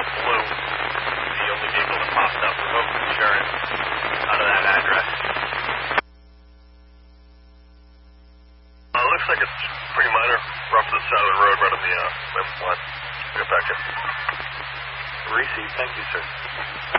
Blue, the only vehicle that popped up, revoked insurance out of that address. Looks like it's pretty minor. We're off to the side of the road right on the line. Get back in. Received. Thank you, sir.